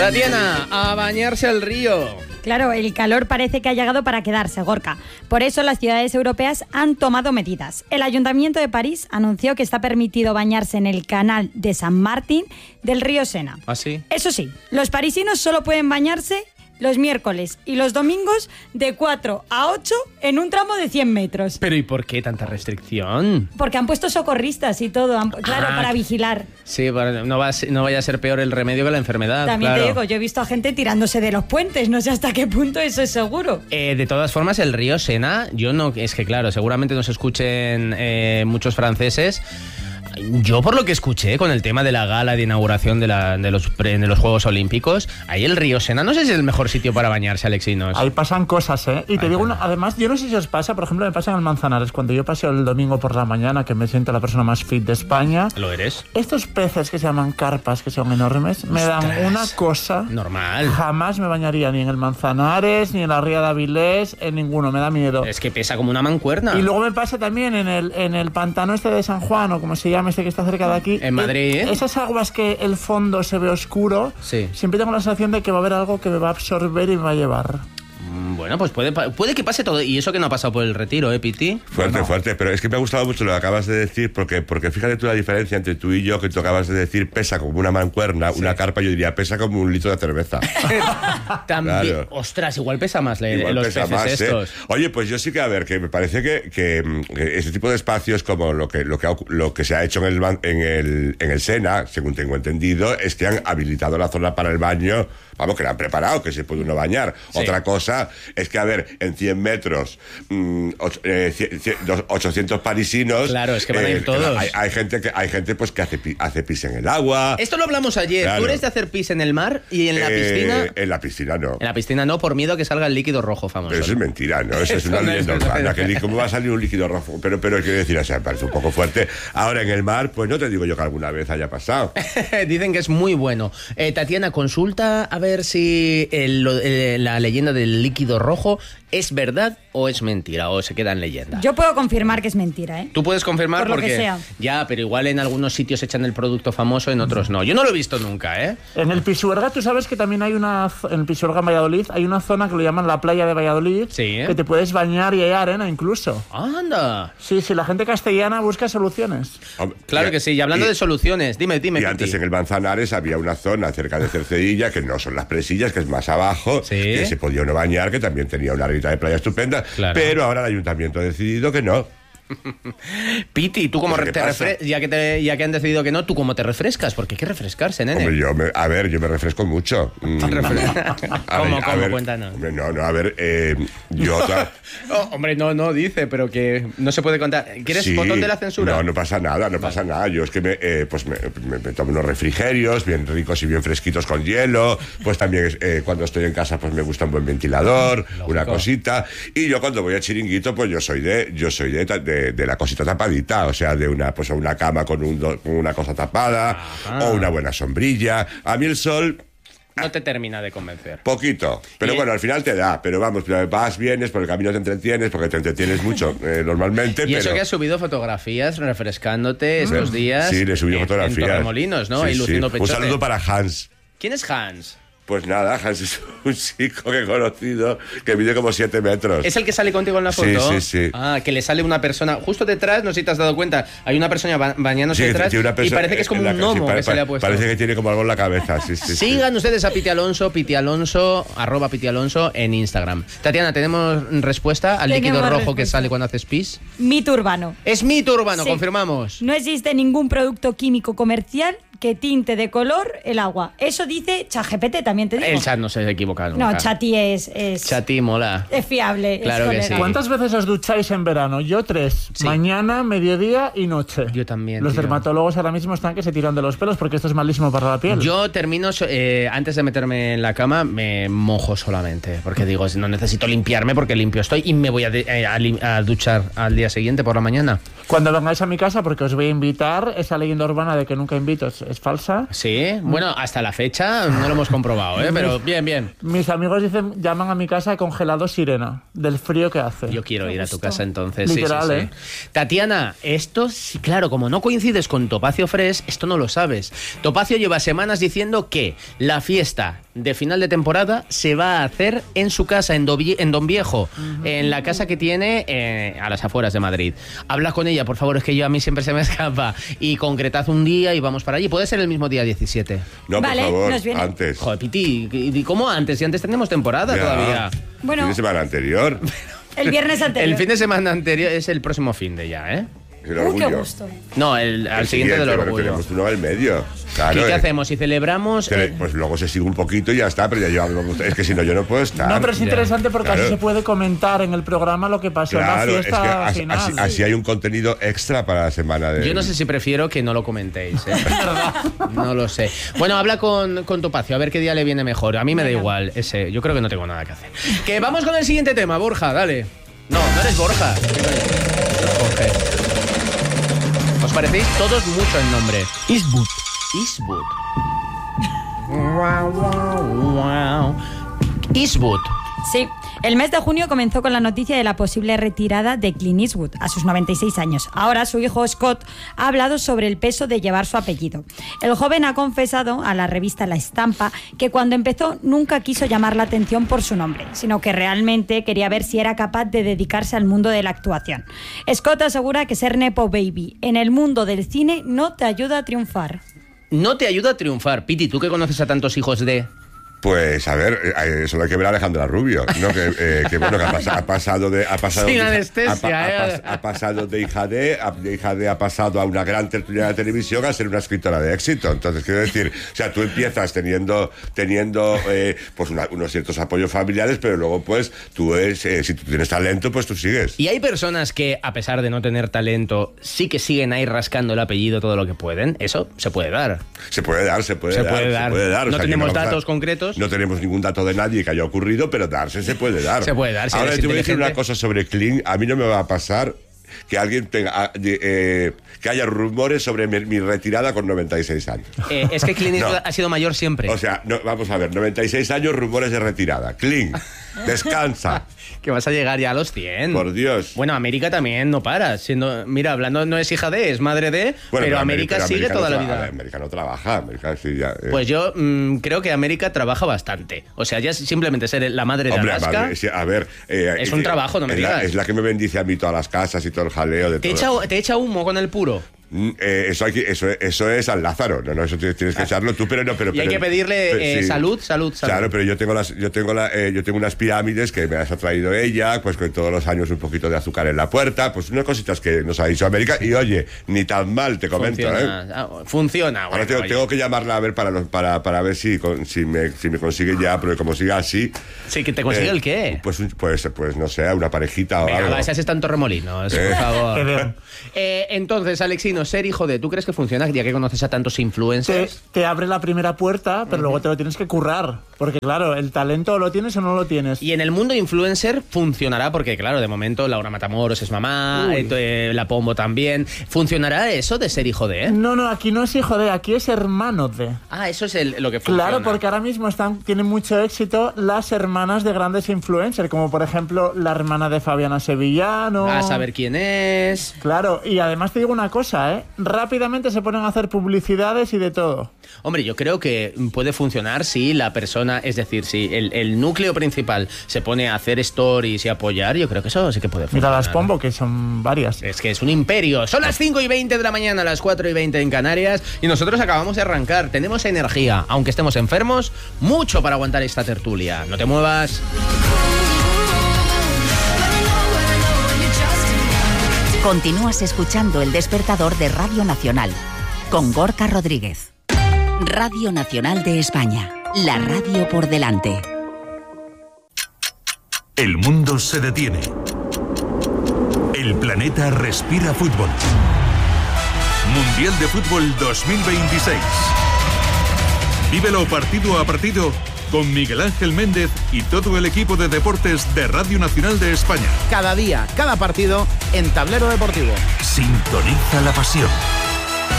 Tatiana, a bañarse al río. Claro, el calor parece que ha llegado para quedarse, Gorka. Por eso las ciudades europeas han tomado medidas. El Ayuntamiento de París anunció que está permitido bañarse en el canal de San Martín del río Sena. ¿Ah, sí? Eso sí, los parisinos solo pueden bañarse los miércoles y los domingos de 4 a 8 en un tramo de 100 metros. ¿Pero y por qué tanta restricción? Porque han puesto socorristas y todo, claro, para vigilar. Sí, no vaya a ser peor el remedio que la enfermedad. También claro. te digo, yo he visto a gente tirándose de los puentes, no sé hasta qué punto eso es seguro. De todas formas, el río Sena, es que claro, seguramente nos escuchen muchos franceses. Yo, por lo que escuché con el tema de la gala de inauguración de los Juegos Olímpicos, ahí el río Sena no sé si es el mejor sitio para bañarse, Alexinos. Ahí pasan cosas, ¿eh? Y te digo, además, yo no sé si os pasa, por ejemplo, me pasa en el Manzanares, cuando yo paseo el domingo por la mañana, que me siento la persona más fit de España. ¿Lo eres? Estos peces que se llaman carpas, que son enormes, me dan una cosa... Normal. Jamás me bañaría ni en el Manzanares, ni en la Ría de Avilés, en ninguno, me da miedo. Es que pesa como una mancuerna. Y luego me pasa también en el pantano este de San Juan, o como se llama este que está cerca de aquí. En Madrid, ¿eh? Esas aguas que el fondo se ve oscuro, sí. Siempre tengo la sensación de que va a haber algo que me va a absorber y me va a llevar. Bueno, pues puede que pase todo. Y eso que no ha pasado por el retiro, ¿eh, Piti? Fuerte. Pero es que me ha gustado mucho lo que acabas de decir, porque fíjate tú la diferencia entre tú y yo, que tú acabas de decir pesa como una mancuerna, sí. Una carpa, yo diría pesa como un litro de cerveza. También, claro. Ostras, igual pesa más igual los pesa peces más, estos. Oye, pues yo sí que, a ver, que me parece que ese tipo de espacios como lo que se ha hecho en el Sena, según tengo entendido, es que han habilitado la zona para el baño, vamos, que la han preparado, que se puede uno bañar. Sí. Otra cosa es que, a ver, en 100 metros, 800 parisinos... Claro, es que van a ir todos. Hay gente pues que hace pis en el agua. Esto lo hablamos ayer. Claro. ¿Tú eres de hacer pis en el mar y en la piscina? En la piscina no. En la piscina no, por miedo a que salga el líquido rojo famoso. Pero eso es mentira, ¿no? Eso es una leyenda urbana. ¿Cómo va a salir un líquido rojo? Pero quiero decir, o sea, me parece un poco fuerte. Ahora, en el mar, pues no te digo yo que alguna vez haya pasado. Dicen que es muy bueno. Tatiana, consulta a ver si la leyenda del líquido rojo es verdad o es mentira, o se queda en leyenda. Yo puedo confirmar que es mentira, ¿eh? Tú puedes confirmar por lo porque que sea. Ya, pero igual en algunos sitios echan el producto famoso, en otros no. Yo no lo he visto nunca, ¿eh? En el Pisuerga, tú sabes que también hay en el Pisuerga en Valladolid, hay una zona que lo llaman la playa de Valladolid, sí, ¿eh? Que te puedes bañar y hay arena incluso. ¡Anda! Sí, la gente castellana busca soluciones. Claro que sí, y hablando de soluciones, dime. Y antes en el Manzanares había una zona cerca de Cercedilla, que no son las Presillas, que es más abajo, ¿sí? Que se podía uno bañar, que también tenía una arenita de playa estupenda, claro. Pero ahora el ayuntamiento ha decidido que no. Piti, ¿tú cómo ya que han decidido que no, tú cómo te refrescas? Porque hay que refrescarse, nene. Hombre, yo me refresco mucho. ¿Cómo? Cuéntanos. Hombre, no dice, pero que no se puede contar. ¿Quieres sí, botón de la censura? No pasa nada, pasa nada. Yo es que me tomo unos refrigerios bien ricos y bien fresquitos con hielo. Pues también cuando estoy en casa pues me gusta un buen ventilador, una cosita. Y yo cuando voy a chiringuito pues yo soy de la cosita tapadita, o sea, de una cama con una cosa tapada. Ajá. O una buena sombrilla. A mí el sol no te termina de convencer. Poquito, pero bueno, al final te da. Pero vamos, vas, vienes, por el camino te entretienes, porque te entretienes mucho normalmente. Y eso que has subido fotografías refrescándote estos días. Sí, le he subido fotografías. En Torremolinos, ¿no? Sí, y luciendo pechote. Un saludo para Hans. ¿Quién es Hans? Pues nada, Hans es un chico que he conocido que mide como 7 metros. ¿Es el que sale contigo en la foto? Sí. Ah, que le sale una persona justo detrás, no sé si te has dado cuenta, hay una persona bañándose detrás y parece que es como un gnomo que se le ha puesto. Parece que tiene como algo en la cabeza, sí. Sigan ustedes a Piti Alonso, @PitiAlonso en Instagram. Tatiana, ¿tenemos respuesta al líquido rojo que sale cuando haces pis? Mito urbano. Es mito urbano, sí. Confirmamos. No existe ningún producto químico comercial que tinte de color el agua. Eso dice ChatGPT, también te digo. El chat no se equivoca nunca. No, Chati es... Chati mola. Es fiable. Claro que sí. ¿Cuántas veces os ducháis en verano? Yo 3. Sí. Mañana, mediodía y noche. Yo también. Los dermatólogos ahora mismo están que se tiran de los pelos porque esto es malísimo para la piel. Yo termino, antes de meterme en la cama, me mojo solamente. Porque digo, no necesito limpiarme porque limpio estoy y me voy a duchar al día siguiente por la mañana. Cuando vengáis a mi casa, porque os voy a invitar, esa leyenda urbana de que nunca invito es falsa. Sí, bueno, hasta la fecha no lo hemos comprobado, pero bien. Mis amigos llaman a mi casa congelado sirena, del frío que hace. Yo quiero ir a tu casa entonces. Literal, sí. Tatiana, esto, claro, como no coincides con Topacio Fresh, esto no lo sabes. Topacio lleva semanas diciendo que la fiesta de final de temporada se va a hacer en su casa, en Don Viejo, en la casa que tiene a las afueras de Madrid. Habla con ella, por favor, es que a mí siempre se me escapa. Y concretad un día y vamos para allí. ¿Puede ser el mismo día 17? No, vale, por favor, nos viene. antes. Joder, Piti, ¿y cómo antes? Si antes tenemos temporada todavía. Bueno, Fin de semana anterior. el viernes anterior. El fin de semana anterior es el próximo fin de ya, ¿eh? El Qué orgullo. gusto. No, al siguiente del pero orgullo. tenemos uno al medio. Claro, ¿Qué hacemos? Si celebramos... Pues luego se sigue un poquito y ya está, pero ya llevamos... Es que si no, yo no puedo estar. No, pero es Ya. interesante porque Claro. así se puede comentar en el programa lo que pasó Claro, en la es que fiesta final. así hay un contenido extra para la semana de... Yo no sé si prefiero que no lo comentéis, ¿eh? No lo sé. Bueno, habla con Topacio, a ver qué día le viene mejor. A mí me da igual ese. Yo creo que no tengo nada que hacer. Que vamos con el siguiente tema, Borja, dale. No eres Borja. Jorge. ¿Os parecéis todos mucho en nombre? Eastwood. Eastwood. Sí, el mes de junio comenzó con la noticia de la posible retirada de Clint Eastwood a sus 96 años. Ahora su hijo Scott ha hablado sobre el peso de llevar su apellido. El joven ha confesado a la revista La Estampa que cuando empezó nunca quiso llamar la atención por su nombre, sino que realmente quería ver si era capaz de dedicarse al mundo de la actuación. Scott asegura que ser Nepo Baby en el mundo del cine no te ayuda a triunfar. No te ayuda a triunfar. Piti, tú que conoces a tantos hijos de... Pues a ver, solo hay que ver a Alejandra Rubio, ¿no? Que bueno, que ha pasado de... Sin anestesia, ha pasado de hija de, ha pasado a una gran tertuliana de televisión a ser una escritora de éxito. Entonces, quiero decir, o sea, tú empiezas teniendo pues unos ciertos apoyos familiares, pero luego, pues, si tú tienes talento, pues tú sigues. Y hay personas que, a pesar de no tener talento, sí que siguen ahí rascando el apellido todo lo que pueden. Eso se puede dar. Se puede dar. Se puede dar. O No sea, tenemos yo datos concretos. No tenemos ningún dato de nadie que haya ocurrido, pero darse se puede dar. Se puede dar, si Ahora eres te voy a decir inteligente. una cosa sobre Clint. A mí no me va a pasar que alguien tenga que haya rumores sobre mi retirada con 96 años. Es que Clint Eastwood No. ha sido mayor siempre. O sea, vamos a ver, 96 años, rumores de retirada. Clint, descansa. Que vas a llegar ya a los 100. Por Dios. Bueno, América también no para. Mira, hablando, no es hija de, es madre de, Bueno, pero América sigue América toda no la vida. América no trabaja, América sí ya... Pues yo creo que América trabaja bastante. O sea, ya simplemente ser la madre de Hombre, Alaska... madre, sí, a ver... Es un trabajo, no me digas. Es la que me bendice a mí todas las casas y todo el jaleo de ¿Te todo. echa humo con el puro? Eso es al Lázaro, no, eso tienes que echarlo tú, pero no, pero Y hay que pedirle sí. salud. Claro, pero yo tengo unas pirámides que me las ha traído ella, pues con todos los años un poquito de azúcar en la puerta, pues unas cositas que nos ha dicho América y oye, ni tan mal te comento, Funciona. Ahora Bueno, tengo que llamarla a ver para ver si me consigue ya, pero como siga así. Sí, que te consigue el qué. Pues no sé, una parejita o Venga, algo. va, seas tanto remolinos, por favor. Entonces, Alexino, ser hijo de... ¿Tú crees que funciona, ya que conoces a tantos influencers? Te abre la primera puerta, pero luego te lo tienes que currar. Porque claro, el talento lo tienes o no lo tienes. Y en el mundo influencer funcionará, porque claro, de momento Laura Matamoros es mamá, la Pombo también. ¿Funcionará eso de ser hijo de? No, aquí no es hijo de, aquí es hermano de. Ah, eso es lo que funciona. Claro, porque ahora mismo tienen mucho éxito las hermanas de grandes influencers, como por ejemplo la hermana de Fabiana Sevillano. A saber quién es. Claro, y además te digo una cosa, rápidamente se ponen a hacer publicidades y de todo. Hombre, yo creo que puede funcionar si la persona, es decir, si el núcleo principal se pone a hacer stories y apoyar, yo creo que eso sí que puede funcionar. Mira las Pombo, que son varias. Es que es un imperio. Son las 5:20 de la mañana, las 4:20 en Canarias, y nosotros acabamos de arrancar. Tenemos energía, aunque estemos enfermos, mucho para aguantar esta tertulia. No te muevas. Continúas escuchando El Despertador de Radio Nacional con Gorka Rodríguez. Radio Nacional de España, la radio por delante. El mundo se detiene. El planeta respira fútbol. Mundial de Fútbol 2026. Vívelo partido a partido con Miguel Ángel Méndez y todo el equipo de deportes de Radio Nacional de España. Cada día, cada partido en Tablero Deportivo. Sintoniza la pasión.